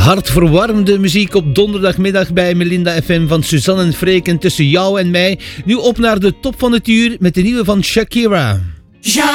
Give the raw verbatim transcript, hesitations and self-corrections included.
Hartverwarmende muziek op donderdagmiddag bij Melinda F M van Suzanne en Freken tussen jou en mij. Nu op naar de top van het uur met de nieuwe van Shakira. Ja.